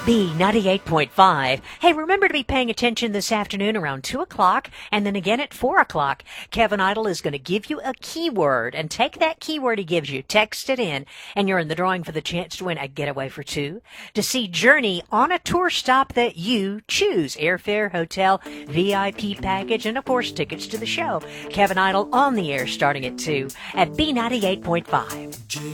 B98.5. Hey, remember to be paying attention this afternoon around 2 o'clock and then again at 4 o'clock. Kevin Idle is going to give you a keyword, and take that keyword he gives you, text it in, and you're in the drawing for the chance to win a getaway for two to see Journey on a tour stop that you choose. Airfare, hotel, VIP package, and of course tickets to the show. Kevin Idle on the air starting at 2 at B98.5.